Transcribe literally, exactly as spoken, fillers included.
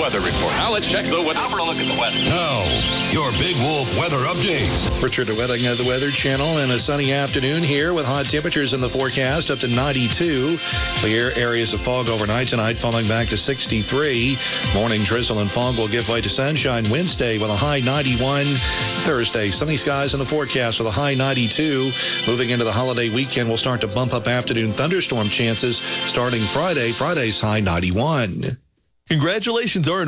weather report. Now let's check the weather. Now for a look at the weather. Now, your Big Wolf weather update. Richard Wedding of the Weather Channel, and a sunny afternoon here with hot temperatures in the forecast up to ninety-two. Clear areas of fog overnight tonight, falling back to sixty-three. Morning drizzle and fog will give way to sunshine Wednesday with a high ninety-one. Thursday, sunny skies in the forecast with a high ninety-two. Moving into the holiday weekend, we'll start to bump up afternoon thunderstorm chances starting Friday. Friday's high ninety-one. Congratulations, our